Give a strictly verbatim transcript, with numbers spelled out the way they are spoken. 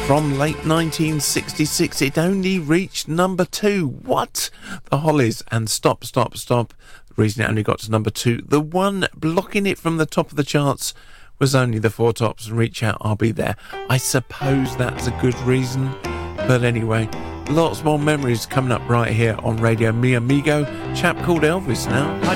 from late nineteen sixty-six. It only reached number two. What? The Hollies and Stop, Stop, Stop. The reason it only got to number two, the one blocking it from the top of the charts was only the Four Tops and Reach Out, I'll Be There. I suppose that's a good reason. But anyway, lots more memories coming up right here on Radio Mi Amigo. Chap called Elvis now.